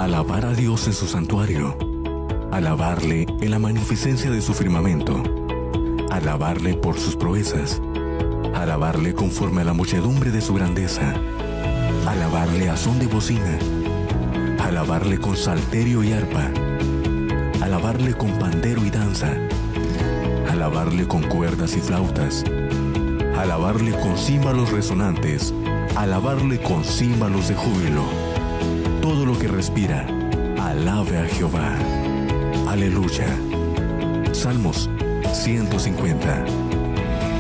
alabar a Dios en su santuario, alabarle en la magnificencia de su firmamento, alabarle por sus proezas, alabarle conforme a la muchedumbre de su grandeza, alabarle a son de bocina, alabarle con salterio y arpa, alabarle con pandero y danza, alabarle con cuerdas y flautas, alabarle con címbalos resonantes, alabarle con címbalos de júbilo. Todo lo que respira, alabe a Jehová. Aleluya. Salmos 150.